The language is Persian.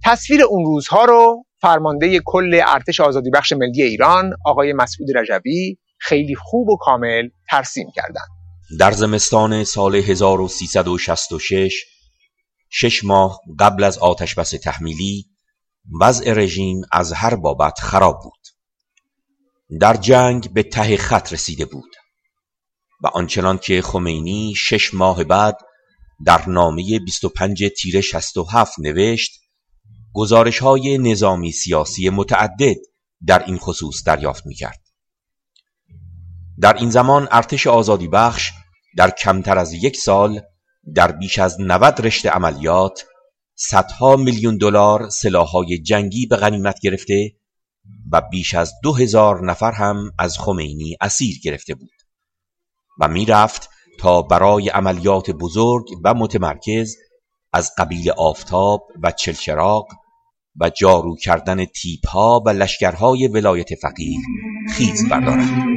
تصویر اون روزها رو فرمانده کل ارتش آزادی بخش ملی ایران آقای مسعود رجبی خیلی خوب و کامل ترسیم کردند. در زمستان سال 1366 6 ماه قبل از آتشبس تحمیلی وضع رژیم از هر بابت خراب بود. در جنگ به ته خط رسیده بود و آنچنان که خمینی 6 ماه بعد در نامه 25 تیر 67 نوشت، گزارش‌های نظامی سیاسی متعدد در این خصوص دریافت می‌کرد. در این زمان ارتش آزادی بخش در کمتر از 1 سال در بیش از 90 رشته عملیات صدها میلیون دلار سلاح‌های جنگی به غنیمت گرفته و بیش از 2000 نفر هم از خمینی اسیر گرفته بود و میرفت تا برای عملیات بزرگ و متمرکز از قبیل آفتاب و چلچراغ و جارو کردن تیپ‌ها و لشکرهای ولایت فقیه خیز بردارد.